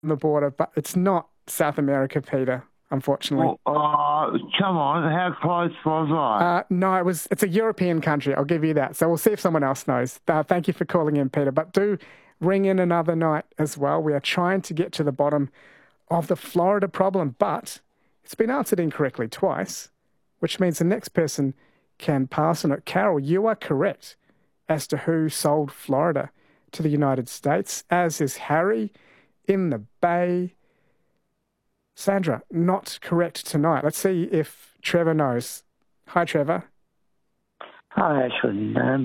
the border, but it's not South America, Peter, unfortunately. Oh, come on. How close was I? No, it's a European country. I'll give you that. So we'll see if someone else knows. Thank you for calling in, Peter. But do ring in another night as well. We are trying to get to the bottom of the Florida problem, but it's been answered incorrectly twice, which means the next person can pass on it. Carol, you are correct as to who sold Florida to the United States, as is Harry in the Bay. Sandra, not correct tonight. Let's see if Trevor knows. Hi, Trevor. Hi, Ashwin.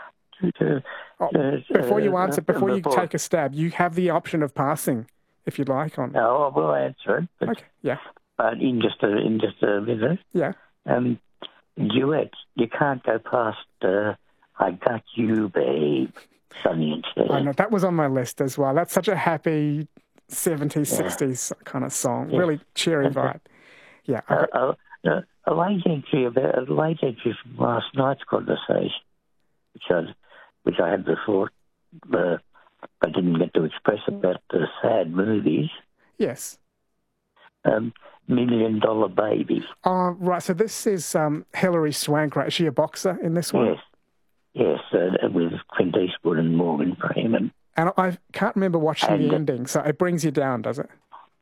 Before you answer, before you take a stab, you have the option of passing, if you'd like. On. No, I will answer it. But, okay, yeah. But in just a minute. Yeah. Duets, you can't go past I Got You, Babe, Sonny and Cher. I know, that was on my list as well. That's such a happy 70s, 60s kind of song. Yeah. Really cheery vibe. Yeah. A late entry from last night's conversation, which I had before, I didn't get to express about the sad movies. Yes. $1 Million Baby. Oh, right. So this is Hilary Swank, right? Is she a boxer in this one? Yes, with Clint Eastwood and Morgan Freeman. And I can't remember watching the ending, so it brings you down, does it?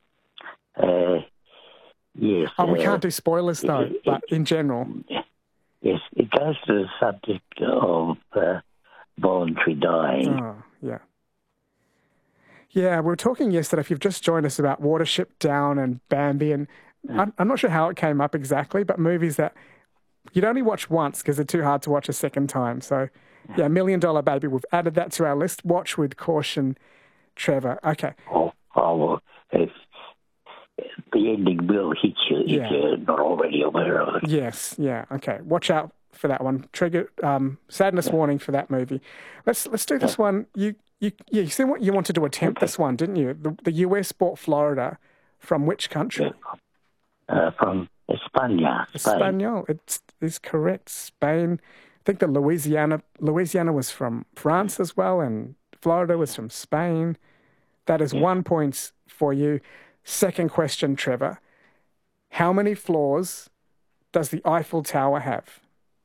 Yes. Oh, we can't do spoilers, though, but in general. Yes, it goes to the subject of voluntary dying. Oh, yeah. Yeah, we were talking yesterday, if you've just joined us, about Watership Down and Bambi, and I'm not sure how it came up exactly, but movies that you'd only watch once because they're too hard to watch a second time. So, yeah, $1 Million Baby, we've added that to our list. Watch with caution, Trevor. Okay. Well, if the ending will hit you if you're not already aware of it. Yes, yeah, okay. Watch out for that one. Trigger sadness warning for that movie. Let's do this one. You said what you wanted to attempt this one, didn't you? The US bought Florida from which country? From España. Espanol. It is correct. Spain. I think the Louisiana was from France as well, and Florida was from Spain. That is 1 point for you. Second question, Trevor. How many floors does the Eiffel Tower have?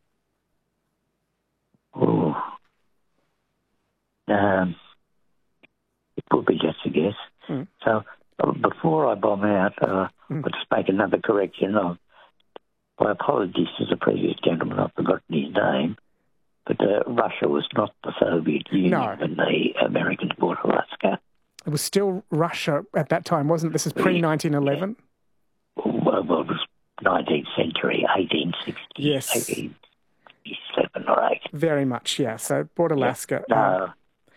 Oh. It would be just a guess. So before I bomb out, I'll just make another correction. My apologies to the previous gentleman, I've forgotten his name. But Russia was not the Soviet Union when the Americans bought Alaska. It was still Russia at that time, wasn't it? This is pre-1911? Well, it was 19th century, 1860. Yes. 1867 or 8. Very much, yeah. So bought Alaska. No.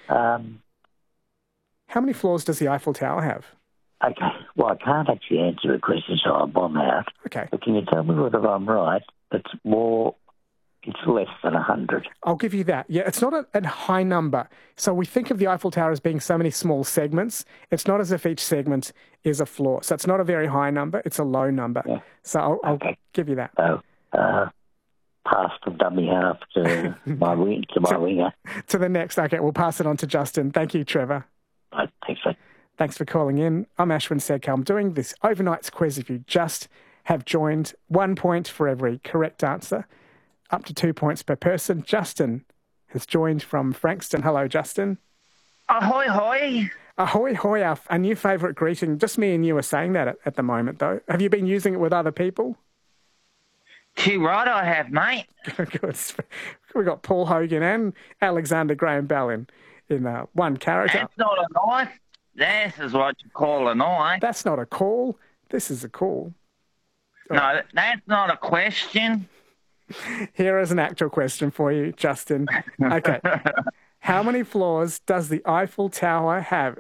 How many floors does the Eiffel Tower have? Okay. Well, I can't actually answer the question, so I'll bomb out. Okay. But can you tell me whether I'm right? It's less than 100. I'll give you that. Yeah, it's not a high number. So we think of the Eiffel Tower as being so many small segments. It's not as if each segment is a floor. So it's not a very high number. It's a low number. Yeah. So I'll give you that. So, pass from dummy half to my winger. To the next. Okay, we'll pass it on to Justin. Thank you, Trevor. Right, thanks, mate. Thanks for calling in. I'm Ashwin Sedkar. I'm doing this overnights quiz. If you just have joined, 1 point for every correct answer, up to 2 points per person. Justin has joined from Frankston. Hello, Justin. Ahoy, hoy. Ahoy, hoy, our new favourite greeting. Just me and you are saying that at the moment, though. Have you been using it with other people? Too right I have, mate. Good. We've got Paul Hogan and Alexander Graham Bell in one character. That's not a knife. This is what you call a knife. That's not a call. This is a call. No, that's not a question. Here is an actual question for you, Justin. Okay. How many floors does the Eiffel Tower have?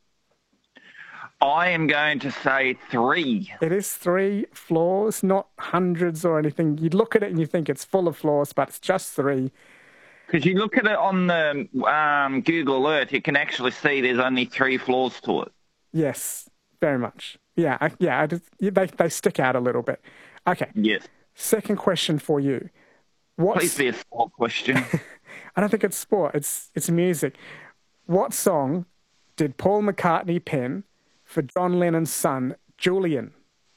I am going to say 3. It is 3 floors, not hundreds or anything. You look at it and you think it's full of floors, but it's just 3. Because you look at it on the Google Earth, you can actually see there's only 3 floors to it. Yes, very much. Yeah, they stick out a little bit. Okay. Yes. Second question for you. Please be a sport question. I don't think it's sport. It's music. What song did Paul McCartney pen for John Lennon's son, Julian?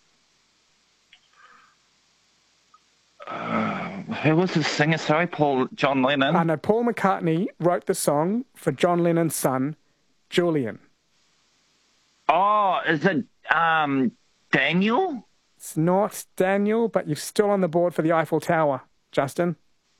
Who was the singer? Sorry, John Lennon? No, Paul McCartney wrote the song for John Lennon's son, Julian. Oh, is it Daniel? It's not Daniel, but you're still on the board for the Eiffel Tower, Justin.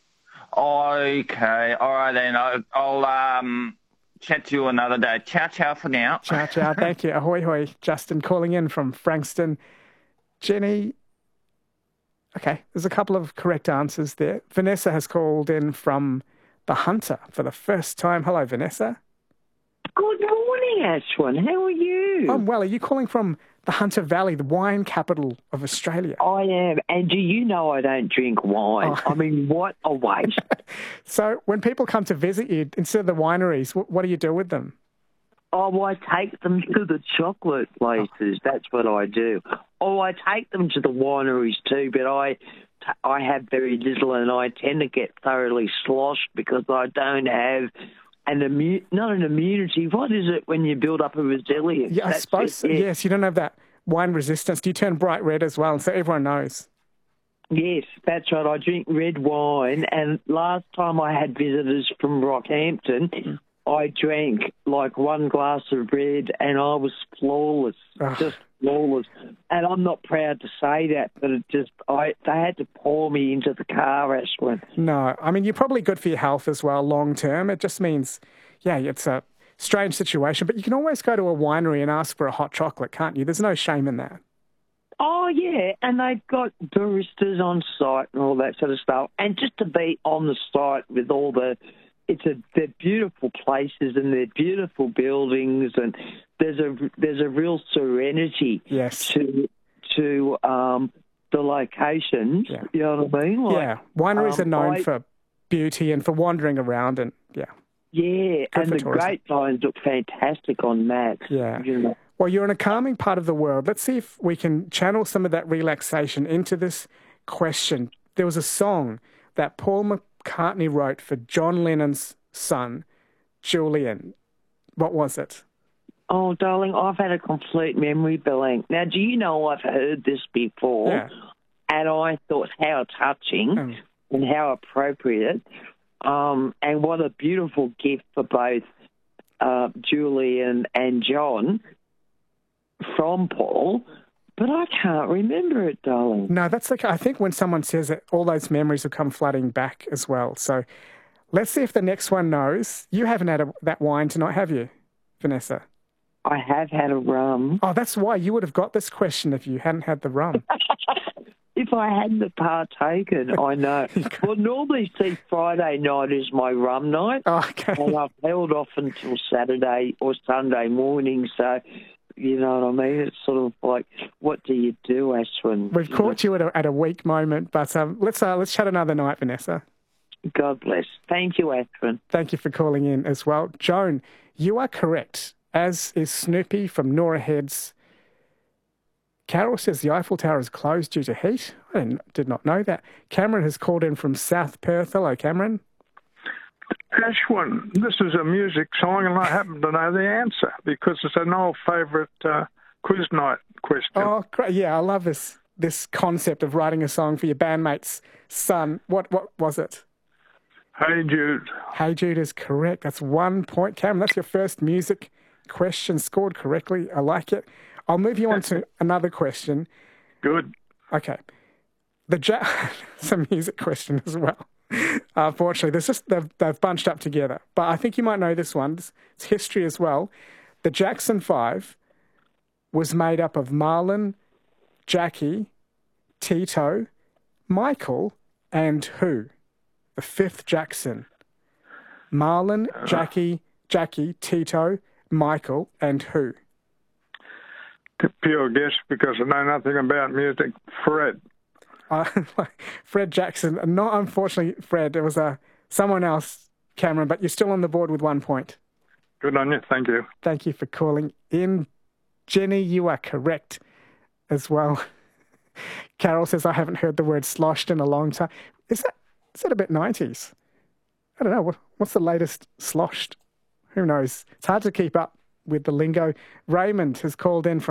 Okay, all right then. I'll chat to you another day. Ciao, ciao for now. Ciao, ciao. Thank you. Ahoy, hoy. Justin calling in from Frankston. Jenny. Okay, there's a couple of correct answers there. Vanessa has called in from The Hunter for the first time. Hello, Vanessa. Good morning, Ashwin. How are you? I'm well. Are you calling from the Hunter Valley, the wine capital of Australia? I am. And do you know I don't drink wine? Oh. I mean, what a waste. So when people come to visit you, instead of the wineries, what do you do with them? Oh, I take them to the chocolate places. That's what I do. Oh, I take them to the wineries too, but I have very little, and I tend to get thoroughly sloshed because I don't have not an immunity. What is it when you build up a resilience? Yeah, I suppose. Yes, you don't have that wine resistance. Do you turn bright red as well? So everyone knows. Yes, that's right. I drink red wine, and last time I had visitors from Rockhampton, I drank like one glass of red, and I was flawless, just flawless. And I'm not proud to say that, but they had to pour me into the car, Ashwin. No, I mean, you're probably good for your health as well, long term. It just means, it's a strange situation, but you can always go to a winery and ask for a hot chocolate, can't you? There's no shame in that. Oh, yeah, and they've got baristas on site and all that sort of stuff. And just to be on the site with all they're beautiful places and they're beautiful buildings, and there's a real serenity to the locations. Yeah. You know what I mean? Wineries are known for beauty and for wandering around, and yeah, good and the tourism. grapevines look fantastic on maps. Yeah. You know. Well, you're in a calming part of the world. Let's see if we can channel some of that relaxation into this question. There was a song that Paul McCartney wrote for John Lennon's son, Julian. What was it? Oh, darling, I've had a complete memory blank. Now, do you know I've heard this before? Yeah. And I thought how touching and how appropriate, and what a beautiful gift for both Julian and John from Paul. But I can't remember it, darling. No, that's okay. I think when someone says it, all those memories will come flooding back as well. So let's see if the next one knows. You haven't had that wine tonight, have you, Vanessa? I have had a rum. Oh, that's why you would have got this question if you hadn't had the rum. If I hadn't partaken, I know. Well, normally, Friday night is my rum night. Oh, okay. And I've held off until Saturday or Sunday morning, so... You know what I mean? It's sort of like, what do you do, Ashwin? We've caught you at a weak moment, but let's chat another night, Vanessa. God bless. Thank you, Ashwin. Thank you for calling in as well. Joan, you are correct, as is Snoopy from Nora Heads. Carol says the Eiffel Tower is closed due to heat. I did not know that. Cameron has called in from South Perth. Hello, Cameron. Ashwin, this is a music song, and I happen to know the answer because it's an old favourite quiz night question. Oh, great. Yeah, I love this concept of writing a song for your bandmate's son. What was it? Hey Jude. Hey Jude is correct. That's 1 point. Cameron, that's your first music question scored correctly. I like it. I'll move you on to another question. Good. Okay. It's a music question as well. Unfortunately, they've bunched up together. But I think you might know this one. It's history as well. The Jackson 5 was made up of Marlon, Jackie, Tito, Michael, and who? The fifth Jackson. Marlon, Jackie, Tito, Michael, and who? Pure guess because I know nothing about music. Fred. Fred Jackson. Not unfortunately Fred. It was someone else, Cameron, but you're still on the board with 1 point. Good on you. Thank you. Thank you for calling in. Jenny, you are correct as well. Carol says, I haven't heard the word sloshed in a long time. Is that a bit 90s? I don't know. What's the latest sloshed? Who knows? It's hard to keep up with the lingo. Raymond has called in from